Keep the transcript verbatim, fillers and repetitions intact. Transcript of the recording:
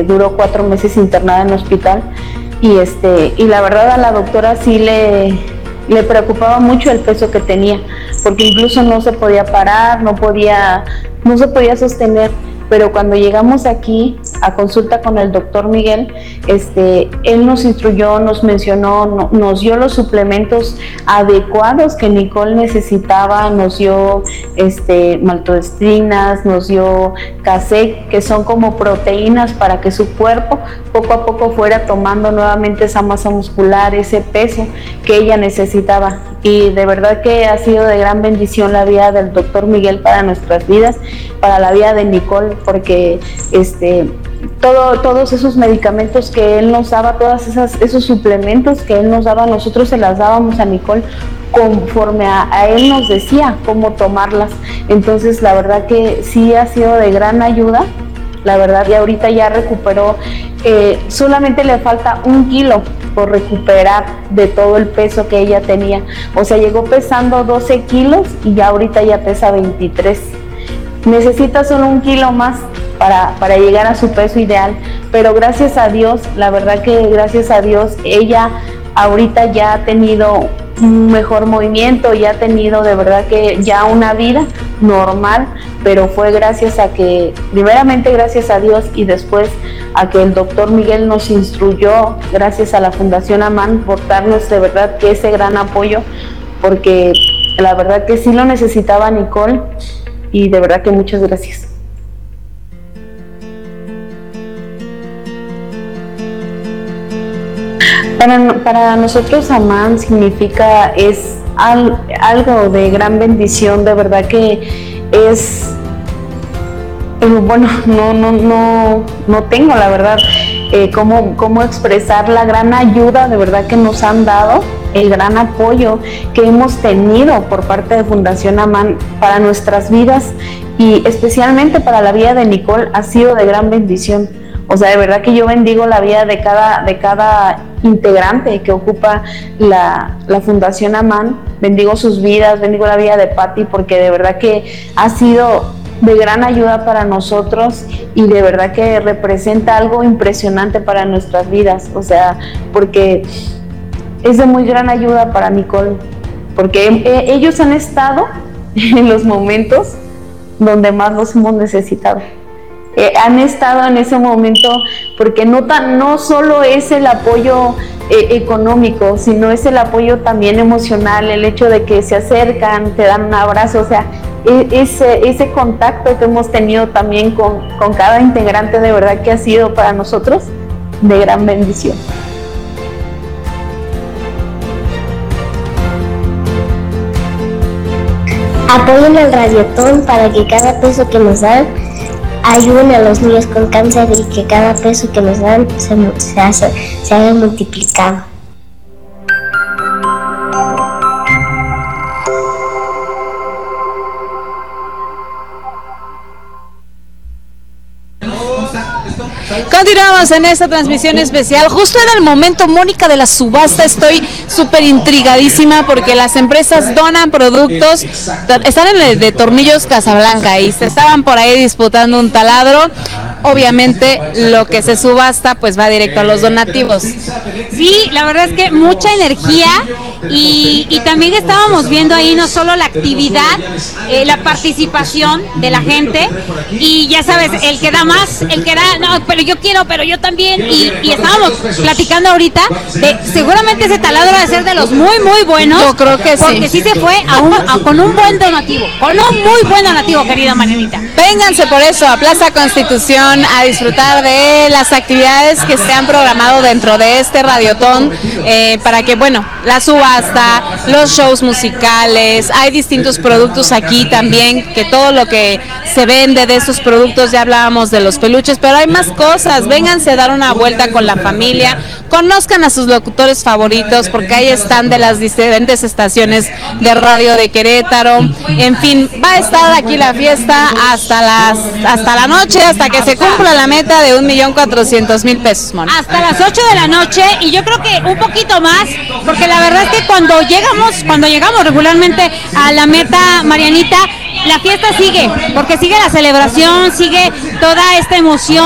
este, duró cuatro meses internada en el hospital, y, este, y la verdad a la doctora sí le, le preocupaba mucho el peso que tenía, porque incluso no se podía parar, no podía, no se podía sostener. Pero cuando llegamos aquí a consulta con el doctor Miguel, este, él nos instruyó, nos mencionó, no, nos dio los suplementos adecuados que Nicole necesitaba, nos dio este, maltodextrinas, nos dio Casec, que son como proteínas para que su cuerpo poco a poco fuera tomando nuevamente esa masa muscular, ese peso que ella necesitaba. Y de verdad que ha sido de gran bendición la vida del doctor Miguel para nuestras vidas, para la vida de Nicole, porque este, todo, todos esos medicamentos que él nos daba, todos esos suplementos que él nos daba, nosotros se las dábamos a Nicole conforme a, a él nos decía cómo tomarlas. Entonces la verdad que sí ha sido de gran ayuda, la verdad, y ahorita ya recuperó, eh, solamente le falta un kilo por recuperar de todo el peso que ella tenía. O sea, llegó pesando doce kilos y ya ahorita ya pesa veintitrés. Necesita solo un kilo más para, para llegar a su peso ideal, pero gracias a Dios, la verdad que gracias a Dios, ella ahorita ya ha tenido un mejor movimiento, ya ha tenido de verdad que ya una vida normal, pero fue gracias a que, primeramente gracias a Dios y después a que el doctor Miguel nos instruyó, gracias a la Fundación Amán por darnos de verdad que ese gran apoyo, porque la verdad que sí lo necesitaba Nicole y de verdad que muchas gracias. Para, para nosotros Amán significa, es al, algo de gran bendición, de verdad que es, eh, bueno, no, no, no, no tengo la verdad eh, cómo, cómo expresar la gran ayuda de verdad que nos han dado, el gran apoyo que hemos tenido por parte de Fundación Amán para nuestras vidas y especialmente para la vida de Nicole ha sido de gran bendición. O sea, de verdad que yo bendigo la vida de cada, de cada integrante que ocupa la, la Fundación Amán, bendigo sus vidas, bendigo la vida de Patti, porque de verdad que ha sido de gran ayuda para nosotros y de verdad que representa algo impresionante para nuestras vidas, o sea, porque es de muy gran ayuda para Nicole, porque eh, ellos han estado en los momentos donde más los hemos necesitado. Eh, han estado en ese momento porque no, tan, no solo es el apoyo eh, económico, sino es el apoyo también emocional, el hecho de que se acercan, te dan un abrazo, o sea, e, ese, ese contacto que hemos tenido también con, con cada integrante de verdad que ha sido para nosotros de gran bendición. Apoyen al Radiotón para que cada peso que nos dan ayuden a los niños con cáncer y que cada peso que nos dan se, se, hace, se haga multiplicado. Continuamos en esta transmisión especial. Justo en el momento, Mónica, de la subasta, estoy súper intrigadísima porque las empresas donan productos. Están en el de Tornillos Casablanca y se estaban por ahí disputando un taladro. Obviamente lo que se subasta pues va directo a los donativos. Sí, la verdad es que mucha energía y, y también estábamos viendo ahí no solo la actividad, eh, la participación de la gente y ya sabes, el que da más, el que da, no, pero yo quiero, pero yo también y, y estábamos platicando ahorita de seguramente ese taladro va a ser de los muy muy buenos. Yo creo que sí. Porque sí se fue a un, a, con un buen donativo, con un muy buen donativo, querida Marianita. Vénganse por eso a Plaza Constitución a disfrutar de las actividades que se han programado dentro de este Radiotón eh, para que, bueno, la subasta, los shows musicales, hay distintos productos aquí también, que todo lo que se vende de estos productos, ya hablábamos de los peluches, pero hay más cosas. Vénganse a dar una vuelta con la familia, conozcan a sus locutores favoritos, porque ahí están de las diferentes estaciones de radio de Querétaro. En fin, va a estar aquí la fiesta hasta las hasta la noche, hasta que se cumpla la meta de un millón cuatrocientos mil pesos, Mon. Hasta las ocho de la noche, y yo creo que un poquito más, porque la verdad es que cuando llegamos, cuando llegamos regularmente a la meta, Marianita, la fiesta sigue, porque sigue la celebración, sigue toda esta emoción.